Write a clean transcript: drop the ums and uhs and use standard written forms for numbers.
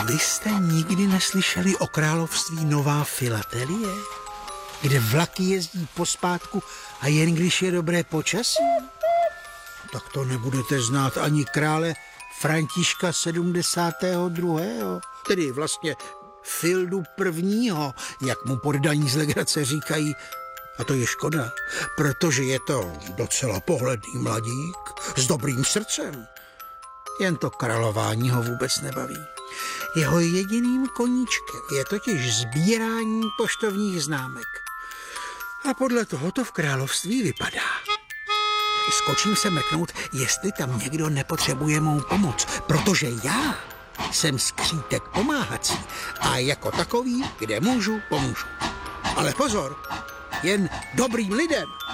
Vy jste nikdy neslyšeli o království Nová Filatelie? Kde vlaky jezdí pospátku a jen když je dobré počasí? Tak to nebudete znát ani krále Františka 72. Tedy vlastně Fildu prvního, jak mu poddaní z legrace říkají. A to je škoda, protože je to docela pohledný mladík s dobrým srdcem. Jen to králování ho vůbec nebaví. Jeho jediným koníčkem je totiž sbírání poštovních známek. A podle toho to v království vypadá. Skočím se mrknout, jestli tam někdo nepotřebuje mou pomoc, protože já jsem skřítek pomáhací a jako takový, kde můžu, pomůžu. Ale pozor, jen dobrým lidem.